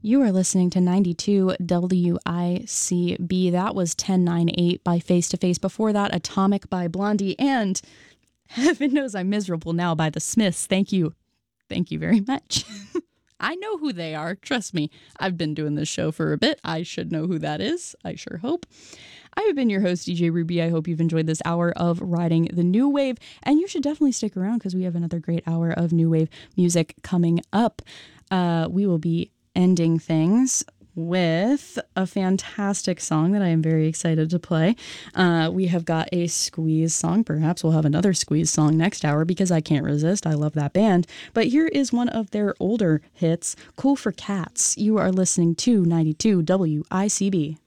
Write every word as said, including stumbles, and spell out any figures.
You are listening to ninety-two W I C B. That was ten nine eight by Face to Face. Before that, Atomic by Blondie. And Heaven Knows I'm Miserable Now by the Smiths. Thank you. Thank you very much. I know who they are. Trust me. I've been doing this show for a bit. I should know who that is. I sure hope. I have been your host, D J Ruby. I hope you've enjoyed this hour of Riding the New Wave. And you should definitely stick around because we have another great hour of new wave music coming up. Uh, we will be ending things with a fantastic song that I am very excited to play. Uh, we have got a Squeeze song. Perhaps we'll have another Squeeze song next hour because I can't resist. I love that band. But here is one of their older hits, Cool for Cats. You are listening to ninety-two W I C B.